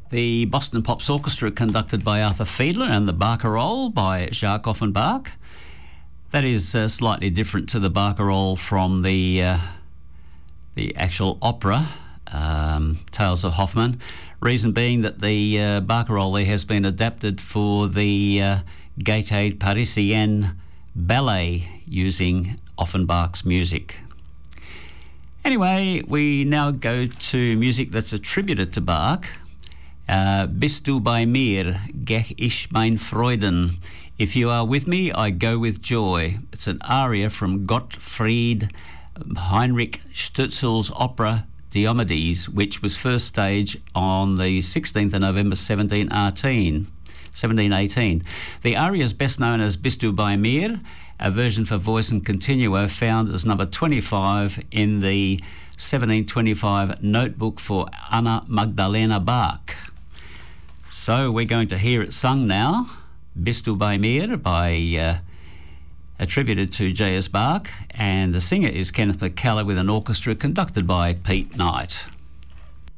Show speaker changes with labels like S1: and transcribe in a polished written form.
S1: The Boston Pops Orchestra, conducted by Arthur Fiedler, and the Barcarolle by Jacques Offenbach. That is slightly different to the Barcarolle from the actual opera, Tales of Hoffmann. Reason being that the Barcarolle has been adapted for the Gaîté Parisienne ballet using Offenbach's music. Anyway, we now go to music that's attributed to Bach. Bist du bei mir, geh ich mein Freuden. If you are with me, I go with joy. It's an aria from Gottfried Heinrich Stützel's opera Diomedes, which was first staged on the 16th of November 1718. The aria is best known as Bist du bei mir, a version for voice and continuo found as number 25 in the 1725 notebook for Anna Magdalena Bach. So we're going to hear it sung now, Bist du bei mir, attributed to J.S. Bach, and the singer is Kenneth McCullough with an orchestra conducted by Pete Knight.